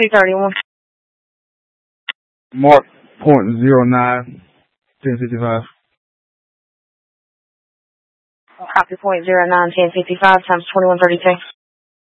231. Mark .09, 1055. Copy .09, 1055 times 2132.